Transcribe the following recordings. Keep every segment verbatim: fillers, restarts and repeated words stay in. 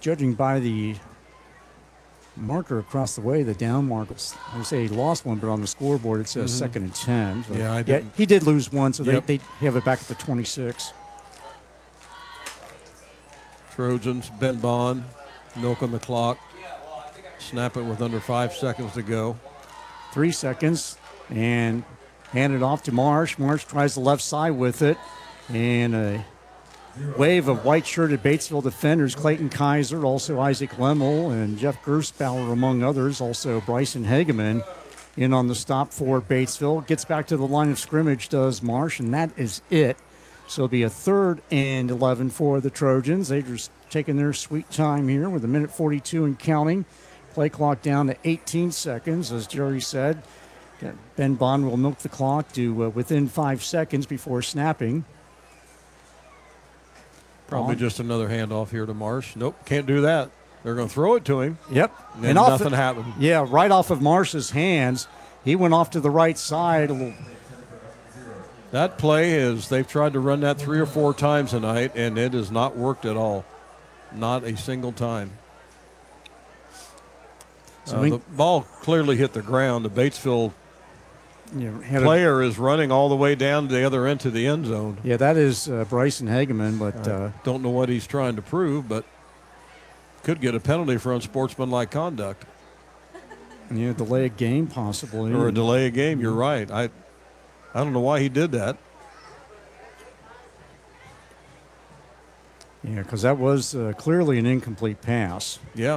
judging by the marker across the way, the down marker, I say he lost one, but on the scoreboard it says mm-hmm. second and ten. So yeah, I did. Yeah, he did lose one, so yep. they, they have it back at the twenty-six. Trojans, Ben Bond, milking the clock. Snap it with under five seconds to go. Three seconds, and hand it off to Marsh. Marsh tries the left side with it, and a wave of white-shirted Batesville defenders. Clayton Kaiser, also Isaac Lemmel, and Jeff Gerstbauer, among others. Also Bryson Hageman in on the stop for Batesville. Gets back to the line of scrimmage, does Marsh, and that is it. So it'll be a third and eleven for the Trojans. They're just taking their sweet time here with a minute forty-two and counting. Play clock down to eighteen seconds, as Jerry said. Ben Bond will milk the clock to uh, within five seconds before snapping. Probably Bond. Just another handoff here to Marsh. Nope, can't do that. They're going to throw it to him. Yep. And, and nothing the, happened. Yeah, right off of Marsh's hands. He went off to the right side. A little. That play is, they've tried to run that three or four times tonight, and it has not worked at all. Not a single time. So uh, we, the ball clearly hit the ground. The Batesville yeah, player a, is running all the way down to the other end to the end zone. Yeah, that is uh, Bryson Hageman, but uh, don't know what he's trying to prove, but could get a penalty for unsportsmanlike conduct. Yeah, delay a game possibly. Or a delay a game, you're right. I I don't know why he did that. Yeah, because that was uh, clearly an incomplete pass. Yeah.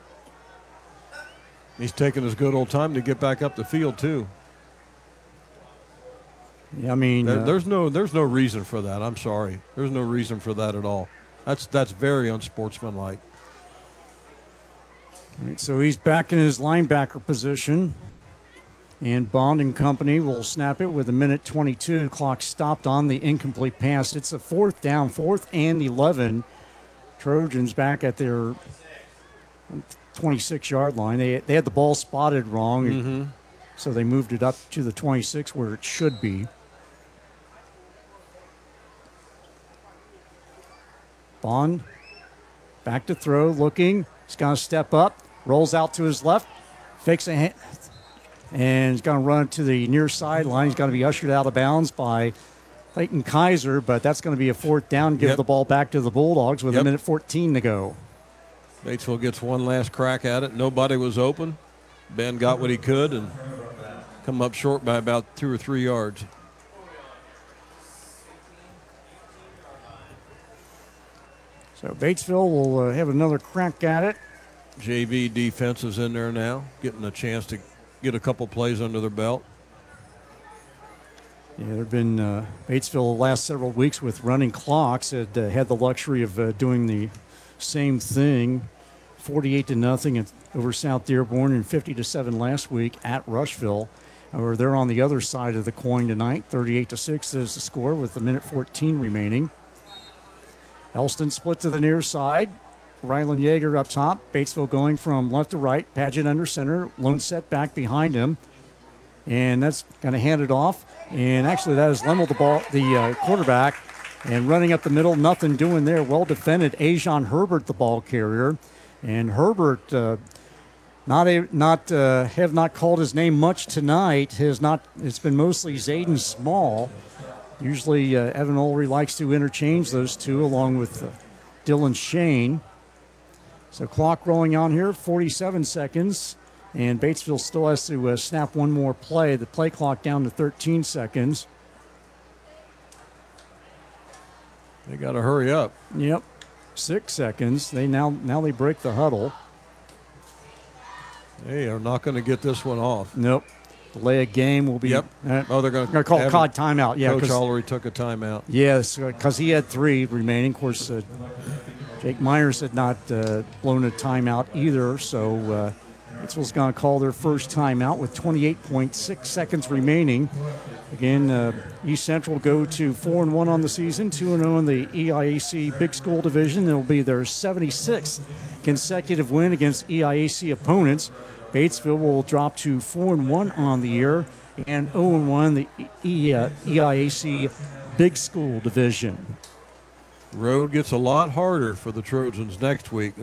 He's taking his good old time to get back up the field, too. Yeah, I mean, there, uh, there's no there's no reason for that. I'm sorry. There's no reason for that at all. That's that's very unsportsmanlike. All right, so he's back in his linebacker position. And Bond and company will snap it with a minute twenty-two. Clock stopped on the incomplete pass. It's a fourth down, fourth and eleven. Trojans back at their twenty-six-yard line. They, they had the ball spotted wrong, mm-hmm. so they moved it up to the twenty-six where it should be. Bond back to throw, looking. He's going to step up, rolls out to his left, fakes a hand. And he's going to run to the near sideline. He's going to be ushered out of bounds by Clayton Kaiser, but that's going to be a fourth down. Give yep. the ball back to the Bulldogs with yep. a minute fourteen to go. Batesville gets one last crack at it. Nobody was open. Ben got what he could and come up short by about two or three yards. So Batesville will uh, have another crack at it. J V defense is in there now, getting a chance to get a couple plays under their belt. Yeah, there have been uh, Batesville the last several weeks with running clocks had uh, had the luxury of uh, doing the same thing, forty-eight to nothing over South Dearborn and fifty to seven last week at Rushville. Or they're on the other side of the coin tonight. thirty-eight to six is the score with a minute fourteen remaining. Elston split to the near side. Rylan Yeager up top. Batesville going from left to right. Paget under center. Lone set back behind him. And that's going to hand it off. And actually that is Lemmel, the ball, the uh, quarterback. And running up the middle, nothing doing there. Well defended. Ajon Herbert, the ball carrier. And Herbert, uh, not a, not uh, have not called his name much tonight. Has not. It's been mostly Zayden Small. Usually uh, Evan Ulrey likes to interchange those two along with uh, Dylan Shane. So clock rolling on here, forty-seven seconds, and Batesville still has to uh, snap one more play. The play clock down to thirteen seconds. They got to hurry up. Yep, six seconds. They now now they break the huddle. They are not going to get this one off. Nope. Delay a game will be. Yep. Uh, oh, they're going to call a call timeout. Yeah, Coach Ulrey took a timeout. Yes, because he had three remaining. Of course, uh, Jake Myers had not uh, blown a timeout either, so uh, Batesville's going to call their first timeout with twenty-eight point six seconds remaining. Again, uh, East Central go to four and one on the season, two and zero in the E I A C Big School Division. It'll be their seventy-sixth consecutive win against E I A C opponents. Batesville will drop to four and one on the year and zero and one in the e, uh, E I A C Big School Division. Road gets a lot harder for the Trojans next week.